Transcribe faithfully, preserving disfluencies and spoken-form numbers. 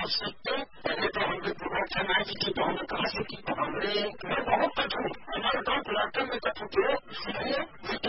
पहुंच सकते। पहले तो हमने प्रभाव फैलाई थी तो हमने कहा से कि हमने बहुत कठिन हमारे गांव इलाके में कठिन थे, इसलिए